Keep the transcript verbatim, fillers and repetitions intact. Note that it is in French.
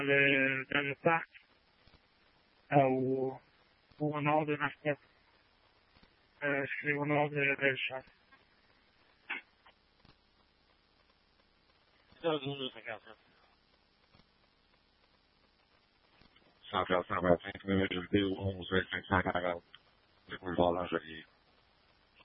le, dans le parc, euh, au, au nord de Mascot. Euh, c'est au nord de Bellechasse. cent vingt-cinq, minutes, jeux vidéo, onze, vingt-cinq, cent quarante. Le boulevard Langelier.